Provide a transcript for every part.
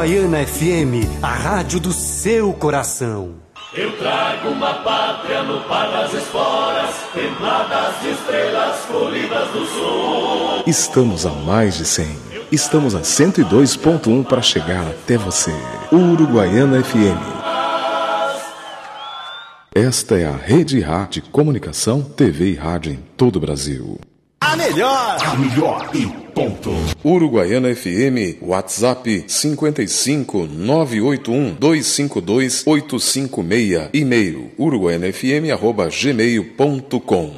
Uruguaiana FM, a rádio do seu coração. Eu trago uma pátria no par das esporas, templadas de estrelas colhidas do sul. Estamos a mais de 100. Estamos a 102.1 para chegar até você. Uruguaiana FM. Esta é a Rede Rá de Comunicação, TV e Rádio em todo o Brasil. A melhor e ponto. Uruguaiana FM, WhatsApp 55 981 252 856, e-mail uruguaianafm@gmail.com.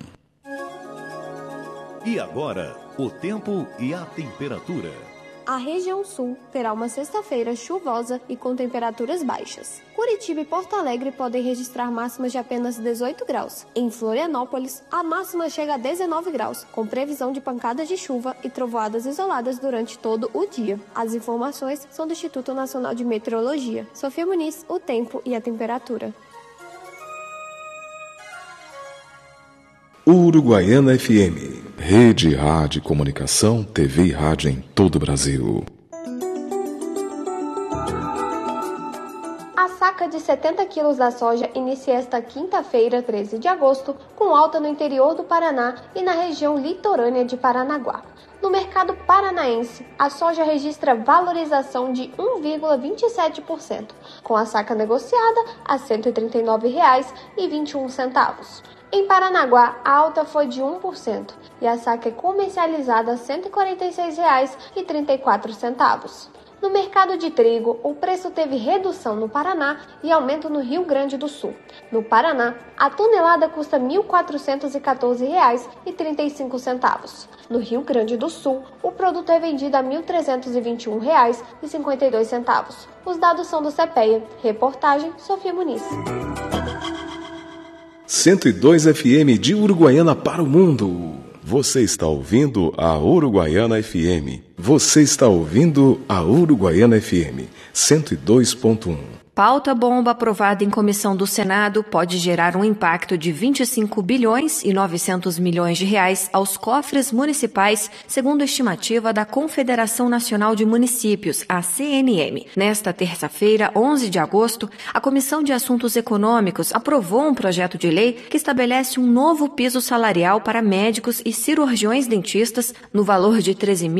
E agora, o tempo e a temperatura. A região sul terá uma sexta-feira chuvosa e com temperaturas baixas. Curitiba e Porto Alegre podem registrar máximas de apenas 18 graus. Em Florianópolis, a máxima chega a 19 graus, com previsão de pancadas de chuva e trovoadas isoladas durante todo o dia. As informações são do Instituto Nacional de Meteorologia. Sofia Muniz, o tempo e a temperatura. Uruguaiana FM, Rede Rádio Comunicação, TV e Rádio em todo o Brasil. A saca de 70 quilos da soja inicia esta quinta-feira, 13 de agosto, com alta no interior do Paraná e na região litorânea de Paranaguá. No mercado paranaense, a soja registra valorização de 1,27%, com a saca negociada a R$ 139,21. Em Paranaguá, a alta foi de 1% e a saca é comercializada a R$ 146,34. No mercado de trigo, o preço teve redução no Paraná e aumento no Rio Grande do Sul. No Paraná, a tonelada custa R$ 1.414,35. No Rio Grande do Sul, o produto é vendido a R$ 1.321,52. Os dados são do CPEA. Reportagem Sofia Muniz. 102 FM de Uruguaiana para o mundo. Você está ouvindo a Uruguaiana FM. Você está ouvindo a Uruguaiana FM 102.1. Pauta bomba aprovada em comissão do Senado pode gerar um impacto de 25 bilhões e 900 milhões de reais aos cofres municipais, segundo a estimativa da Confederação Nacional de Municípios, a CNM. Nesta terça-feira, 11 de agosto, a Comissão de Assuntos Econômicos aprovou um projeto de lei que estabelece um novo piso salarial para médicos e cirurgiões dentistas no valor de R$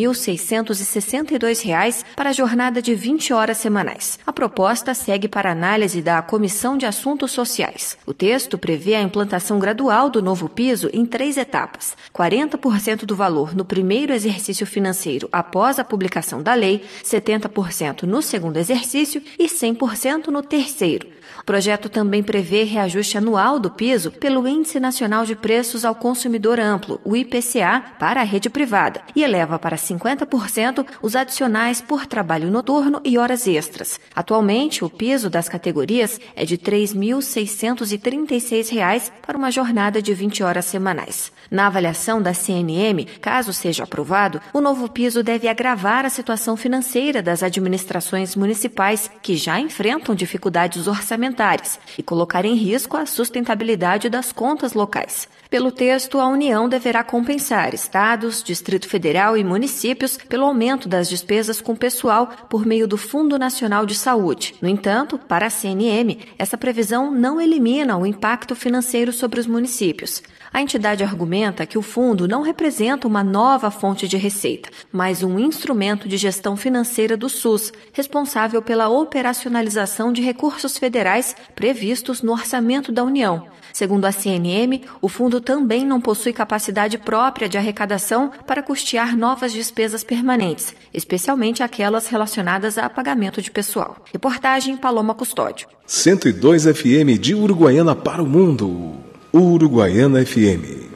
13.662 para a jornada de 20 horas semanais. A proposta segue para análise da Comissão de Assuntos Sociais. O texto prevê a implantação gradual do novo piso em 3 etapas: 40% do valor no primeiro exercício financeiro após a publicação da lei, 70% no segundo exercício e 100% no terceiro. O projeto também prevê reajuste anual do piso pelo Índice Nacional de Preços ao Consumidor Amplo, o IPCA, para a rede privada, e eleva para 50% os adicionais por trabalho noturno e horas extras. Atualmente, o piso das categorias é de R$ 3.636 para uma jornada de 20 horas semanais. Na avaliação da CNM, caso seja aprovado, o novo piso deve agravar a situação financeira das administrações municipais, que já enfrentam dificuldades orçamentárias, e colocar em risco a sustentabilidade das contas locais. Pelo texto, a União deverá compensar estados, Distrito Federal e municípios pelo aumento das despesas com pessoal por meio do Fundo Nacional de Saúde. No entanto, para a CNM, essa previsão não elimina o impacto financeiro sobre os municípios. A entidade argumenta que o fundo não representa uma nova fonte de receita, mas um instrumento de gestão financeira do SUS, responsável pela operacionalização de recursos federais previstos no orçamento da União. Segundo a CNM, o fundo também não possui capacidade própria de arrecadação para custear novas despesas permanentes, especialmente aquelas relacionadas a pagamento de pessoal. Reportagem Paloma Custódio. 102 FM de Uruguaiana para o mundo. Uruguaiana FM.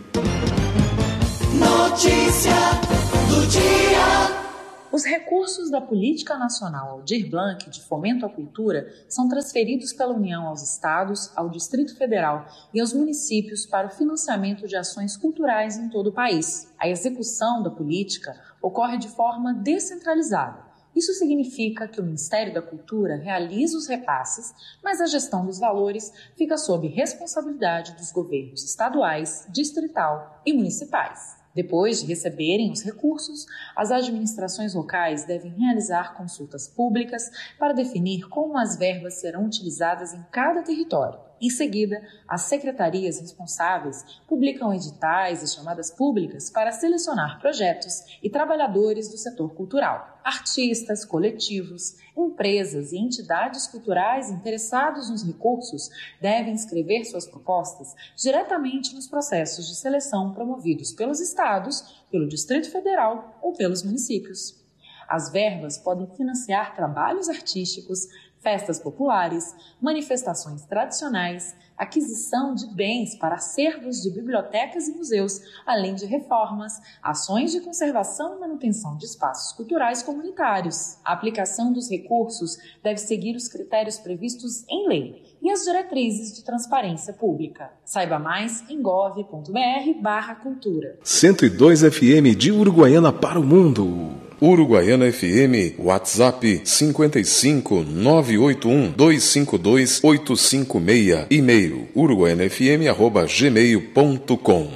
Notícia do dia. Os recursos da Política Nacional Aldir Blanc de Fomento à Cultura são transferidos pela União aos estados, ao Distrito Federal e aos municípios para o financiamento de ações culturais em todo o país. A execução da política ocorre de forma descentralizada. Isso significa que o Ministério da Cultura realiza os repasses, mas a gestão dos valores fica sob responsabilidade dos governos estaduais, distrital e municipais. Depois de receberem os recursos, as administrações locais devem realizar consultas públicas para definir como as verbas serão utilizadas em cada território. Em seguida, as secretarias responsáveis publicam editais e chamadas públicas para selecionar projetos e trabalhadores do setor cultural. Artistas, coletivos, empresas e entidades culturais interessados nos recursos devem inscrever suas propostas diretamente nos processos de seleção promovidos pelos estados, pelo Distrito Federal ou pelos municípios. As verbas podem financiar trabalhos artísticos, festas populares, manifestações tradicionais, aquisição de bens para acervos de bibliotecas e museus, além de reformas, ações de conservação e manutenção de espaços culturais comunitários. A aplicação dos recursos deve seguir os critérios previstos em lei e as diretrizes de transparência pública. Saiba mais em gov.br/cultura. 102 FM de Uruguaiana para o mundo. Uruguaiana FM, WhatsApp 55 981 252 856, e-mail uruguaianafm@gmail.com.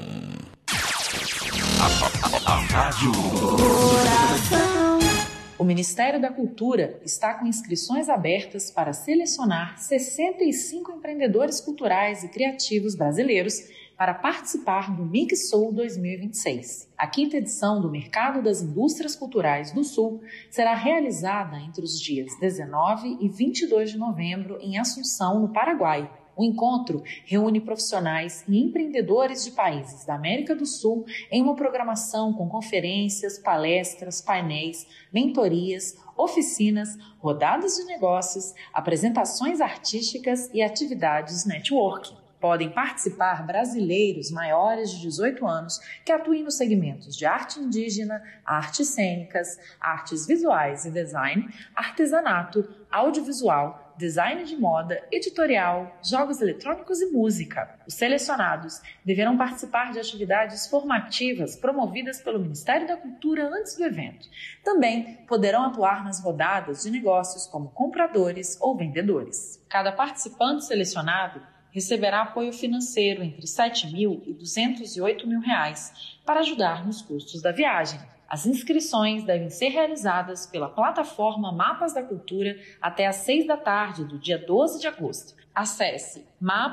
O Ministério da Cultura está com inscrições abertas para selecionar 65 empreendedores culturais e criativos brasileiros para participar do MICSul 2026. A 5ª edição do Mercado das Indústrias Culturais do Sul será realizada entre os dias 19 e 22 de novembro em Assunção, no Paraguai. O encontro reúne profissionais e empreendedores de países da América do Sul em uma programação com conferências, palestras, painéis, mentorias, oficinas, rodadas de negócios, apresentações artísticas e atividades networking. Podem participar brasileiros maiores de 18 anos que atuem nos segmentos de arte indígena, artes cênicas, artes visuais e design, artesanato, audiovisual, design de moda, editorial, jogos eletrônicos e música. Os selecionados deverão participar de atividades formativas promovidas pelo Ministério da Cultura antes do evento. Também poderão atuar nas rodadas de negócios como compradores ou vendedores. Cada participante selecionado receberá apoio financeiro entre R$ 7.000 e R$ 208.000 para ajudar nos custos da viagem. As inscrições devem ser realizadas pela plataforma Mapas da Cultura até às 6 da tarde do dia 12 de agosto. Acesse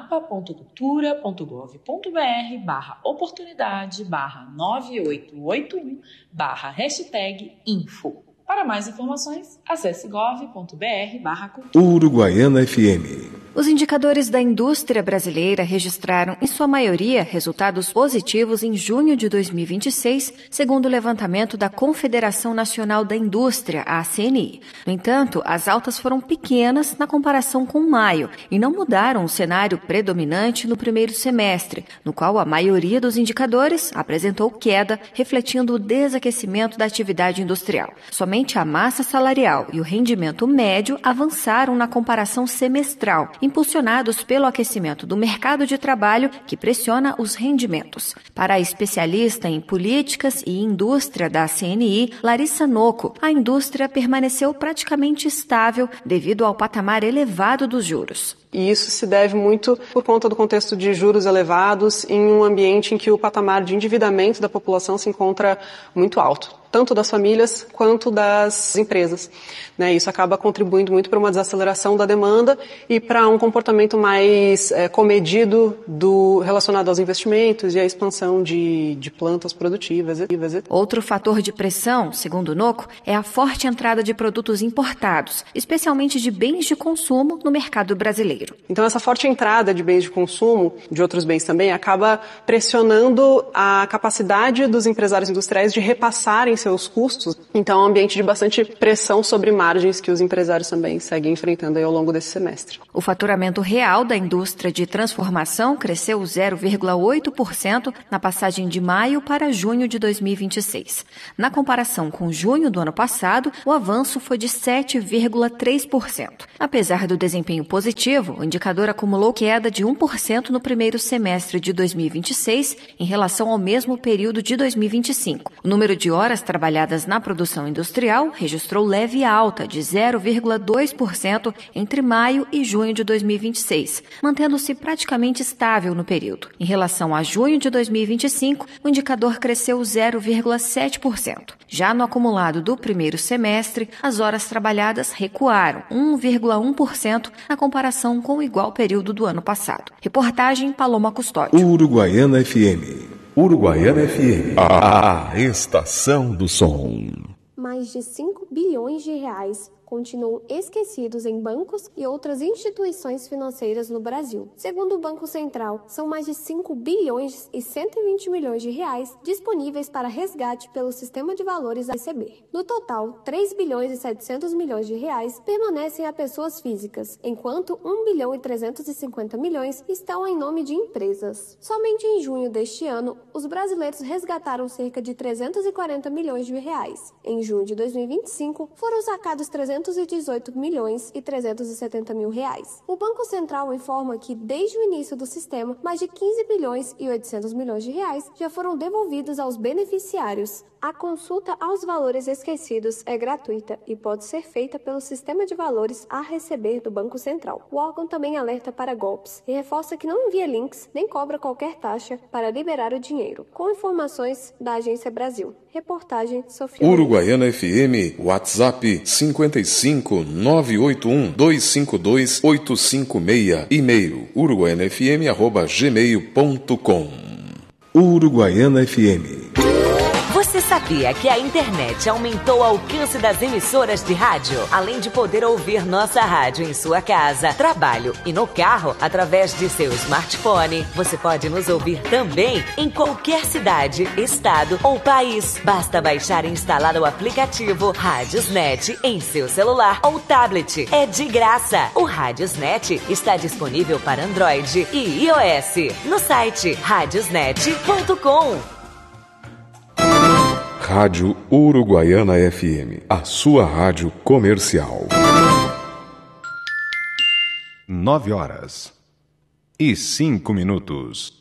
mapa.cultura.gov.br/oportunidade/9881/#info. Para mais informações, acesse gov.br/cultura. Uruguaiana FM. Os indicadores da indústria brasileira registraram, em sua maioria, resultados positivos em junho de 2026, segundo o levantamento da Confederação Nacional da Indústria, a CNI. No entanto, as altas foram pequenas na comparação com maio e não mudaram o cenário predominante no primeiro semestre, no qual a maioria dos indicadores apresentou queda, refletindo o desaquecimento da atividade industrial. Somente a massa salarial e o rendimento médio avançaram na comparação semestral, impulsionados pelo aquecimento do mercado de trabalho que pressiona os rendimentos. Para a especialista em políticas e indústria da CNI, Larissa Noco, a indústria permaneceu praticamente estável devido ao patamar elevado dos juros. E isso se deve muito por conta do contexto de juros elevados em um ambiente em que o patamar de endividamento da população se encontra muito alto, tanto das famílias quanto das empresas. Isso acaba contribuindo muito para uma desaceleração da demanda e para um comportamento mais comedido relacionado aos investimentos e à expansão de plantas produtivas. Outro fator de pressão, segundo o Noco, é a forte entrada de produtos importados, especialmente de bens de consumo, no mercado brasileiro. Então, essa forte entrada de bens de consumo, de outros bens também, acaba pressionando a capacidade dos empresários industriais de repassarem seus custos. Então, é um ambiente de bastante pressão sobre margens que os empresários também seguem enfrentando aí ao longo desse semestre. O faturamento real da indústria de transformação cresceu 0,8% na passagem de maio para junho de 2026. Na comparação com junho do ano passado, o avanço foi de 7,3%. Apesar do desempenho positivo, o indicador acumulou queda de 1% no primeiro semestre de 2026 em relação ao mesmo período de 2025. O número de horas trabalhadas na produção industrial registrou leve alta de 0,2% entre maio e junho de 2026, mantendo-se praticamente estável no período. Em relação a junho de 2025, o indicador cresceu 0,7%. Já no acumulado do primeiro semestre, as horas trabalhadas recuaram 1,1% na comparação com o igual período do ano passado. Reportagem Paloma Custódio. Uruguaiana FM. Uruguaiana FM. A estação do som. Mais de 5 bilhões de reais continuam esquecidos em bancos e outras instituições financeiras no Brasil. Segundo o Banco Central, são mais de 5 bilhões e 120 milhões de reais disponíveis para resgate pelo sistema de valores a receber. No total, 3 bilhões e 700 milhões de reais permanecem a pessoas físicas, enquanto 1 bilhão e 350 milhões estão em nome de empresas. Somente em junho deste ano, os brasileiros resgataram cerca de 340 milhões de reais. Em junho de 2025, foram sacados 318 milhões e 370 mil reais. O Banco Central informa que, desde o início do sistema, mais de 15 bilhões e 800 milhões de reais já foram devolvidos aos beneficiários. A consulta aos valores esquecidos é gratuita e pode ser feita pelo Sistema de Valores a Receber do Banco Central. O órgão também alerta para golpes e reforça que não envia links nem cobra qualquer taxa para liberar o dinheiro. Com informações da Agência Brasil. Reportagem Sofia. Uruguaiana FM, WhatsApp 55 981 252 856, e-mail uruguaianafm@gmail.com. Uruguaiana FM. Você sabia que a internet aumentou o alcance das emissoras de rádio? Além de poder ouvir nossa rádio em sua casa, trabalho e no carro, através de seu smartphone, você pode nos ouvir também em qualquer cidade, estado ou país. Basta baixar e instalar o aplicativo Radiosnet em seu celular ou tablet. É de graça. O Radiosnet está disponível para Android e iOS no site radiosnet.com. Rádio Uruguaiana FM, a sua rádio comercial. 9 horas e 5 minutos.